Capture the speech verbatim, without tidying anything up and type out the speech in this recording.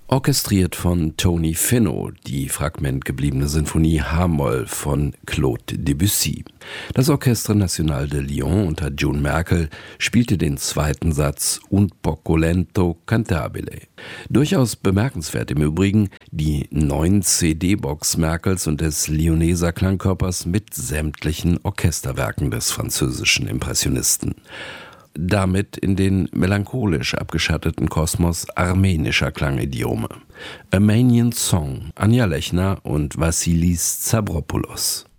Orchestriert von Tony Finno, die fragmentgebliebene Sinfonie H-Moll von Claude Debussy. Das Orchestre National de Lyon unter June Merkel spielte den zweiten Satz Un poco lento cantabile. Durchaus bemerkenswert im Übrigen die neuen C D-Box Merkels und des Lyoneser Klangkörpers mit sämtlichen Orchesterwerken des französischen Impressionisten. Damit in den melancholisch abgeschatteten Kosmos armenischer Klangidiome. Armenian Song, Anja Lechner und Vassilis Zabropoulos.